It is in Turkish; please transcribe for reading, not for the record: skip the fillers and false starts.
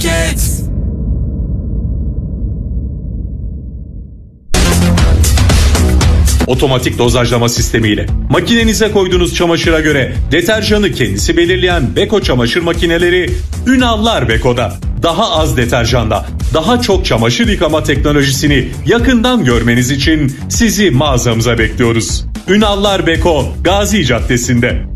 Market. Otomatik dozajlama sistemiyle makinenize koyduğunuz çamaşıra göre deterjanı kendisi belirleyen Beko çamaşır makineleri Ünallar Beko'da. Daha az deterjanda daha çok çamaşır yıkama teknolojisini yakından görmeniz için sizi mağazamıza bekliyoruz. Ünallar Beko, Gazi Caddesi'nde.